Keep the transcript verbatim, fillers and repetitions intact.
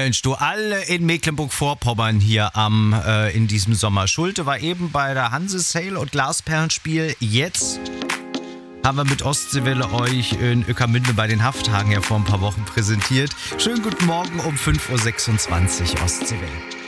Mensch, du, alle in Mecklenburg-Vorpommern hier am äh, in diesem Sommer. Schulte war eben bei der Hanse Sale und Glasperlenspiel. Jetzt haben wir mit Ostseewelle euch in Ueckermünde bei den Hafttagen ja vor ein paar Wochen präsentiert. Schönen guten Morgen um fünf Uhr sechsundzwanzig Ostseewelle.